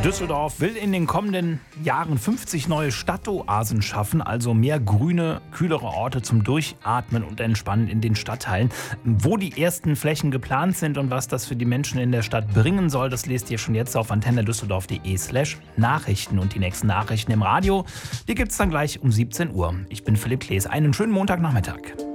Düsseldorf will in den kommenden Jahren 50 neue Stadtoasen schaffen, also mehr grüne, kühlere Orte zum Durchatmen und Entspannen in den Stadtteilen. Wo die ersten Flächen geplant sind und was das für die Menschen in der Stadt bringen soll, das lest ihr schon jetzt auf antennedüsseldorf.de/Nachrichten. Und die nächsten Nachrichten im Radio, die gibt es dann gleich um 17 Uhr. Ich bin Philipp Klees. Einen schönen Montagnachmittag.